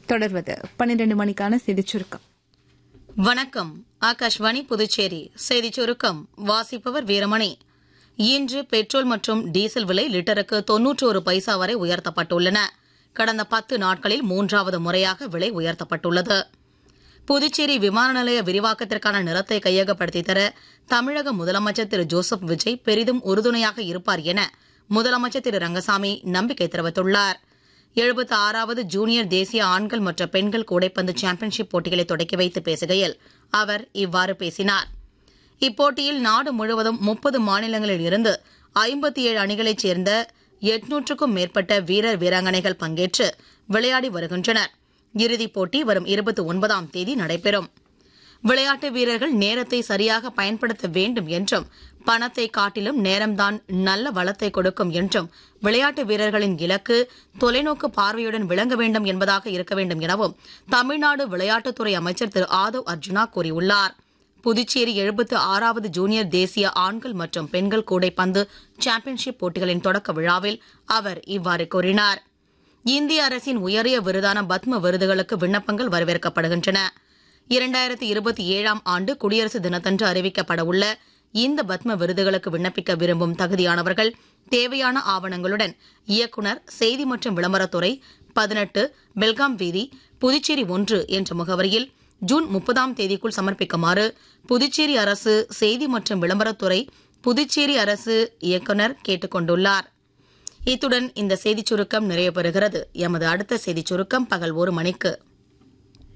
தொடர்வது 12 மணிக்கான செய்திச் சுருக்கம். வணக்கம். ஆகாஷ்வாணி புதுச்சேரி செய்திச் சுருக்கம் வாசிப்பவர் வீரமணி. இன்று பெட்ரோல் மற்றும் டீசல் விலை லிட்டருக்கு 91 பைசா வரை உயர்த்தப்பட்டுள்ளன. கடந்த 10 நாட்களில் 3வது முறையாக விலை உயர்த்தப்பட்டுள்ளது. புதுச்சேரி விமான நிலைய விரிவாக்கத்திற்கான நிலத்தை கையகப்படுத்தி தர தமிழக முதலமைச்சர் திரு ஜோசப் விஜய் பெரிதும் உறுதுணையாக இருப்பார் என முதலமைச்சர் திரு ரங்கசாமி நம்பிக்கை தெரிவித்துள்ளார். 76வது ஜூனியர் தேசிய ஆண்கள் மற்றும் பெண்கள் கூடைப்பந்து சாம்பியன்ஷிப் போட்டிகளை தொடக்கி வைத்து பேசுகையில் அவர் இவ்வாறு பேசினார். இப்போட்டியில் நாடு முழுவதும் 30 மாநிலங்களில் இருந்து 57 அணிகளைச் சேர்ந்த 800க்கும் மேற்பட்ட வீரர் வீராங்கனைகள் பங்கேற்று விளையாடி வருகின்றனர். இறுதிப் போட்டி வரும் 29ஆம் தேதி நடைபெறும். விளையாட்டு வீரர்கள் நேரத்தை சரியாக பயன்படுத்த வேண்டும் என்றும் பணத்தை காட்டிலும் நேரம்தான் நல்ல வளத்தை கொடுக்கும் என்றும் விளையாட்டு வீரர்களின் இலக்கு தொலைநோக்கு பார்வையுடன் விளங்க வேண்டும் என்பதாக இருக்க வேண்டும் எனவும் தமிழ்நாடு விளையாட்டுத்துறை அமைச்சர் திரு ஆதவ் அர்ஜுனா கூறியுள்ளார். புதுச்சேரி 76வது ஜூனியர் தேசிய ஆண்கள் மற்றும் பெண்கள் கூடைப்பந்து சாம்பியன்ஷிப் போட்டிகளின் தொடக்க விழாவில் அவர் இவ்வாறு கூறினார். இந்திய அரசின் உயரிய விருதான பத்ம விருதுகளுக்கு விண்ணப்பங்கள் வரவேற்கப்படுகின்றன. 2027ஆம் ஆண்டு குடியரசு தினத்தன்று அறிவிக்கப்படவுள்ள இந்த பத்ம விருதுகளுக்கு விண்ணப்பிக்க விரும்பும் தகுதியானவர்கள் தேவையான ஆவணங்களுடன் இயக்குனர் செய்தி மற்றும் விளம்பரத்துறை 18 பெல்காம் வீதி புதுச்சேரி 1 என்ற முகவரியில் ஜூன் 30ஆம் தேதிக்குள் சமர்ப்பிக்குமாறு புதுச்சேரி அரசு செய்தி மற்றும் விளம்பரத்துறை புதுச்சேரி அரசு இயக்குனர் கேட்டுக் கொண்டுள்ளார். இத்துடன் இந்த செய்திச் சுருக்கம் நிறைவு பெறுகிறது. எமது அடுத்த செய்திச் சுருக்கம் பகல் 1 மணிக்கு.